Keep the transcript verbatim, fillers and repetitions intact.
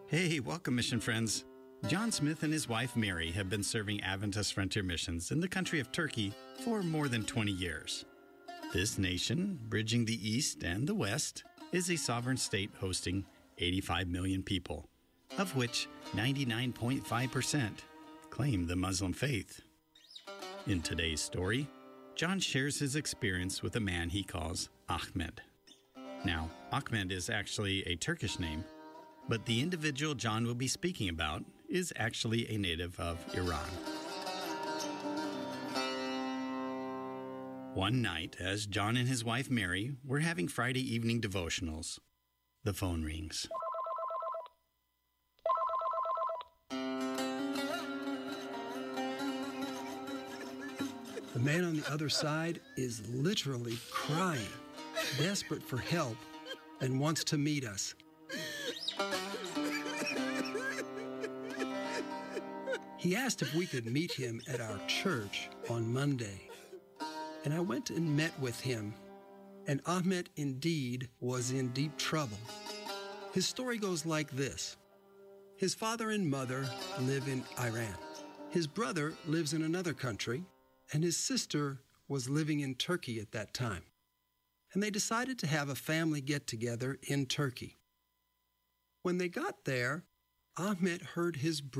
Hey, welcome, mission friends. John Smith and his wife Mary have been serving Adventist Frontier Missions in the country of Turkey for more than twenty years. This nation, bridging the East and the West, is a sovereign state hosting eighty-five million people, of which ninety-nine point five percent claim the Muslim faith. In today's story, John shares his experience with a man he calls Ahmed. Now, Ahmed is actually a Turkish name, but the individual John will be speaking about is actually a native of Iran. One night, as John and his wife Mary were having Friday evening devotionals, the phone rings. The man on the other side is literally crying, desperate for help, and wants to meet us. He asked if we could meet him at our church on Monday, and I went and met with him, and Ahmed indeed was in deep trouble. His story goes like this. His father and mother live in Iran. His brother lives in another country, and his sister was living in Turkey at that time. And they decided to have a family get-together in Turkey. When they got there, Ahmed heard his brother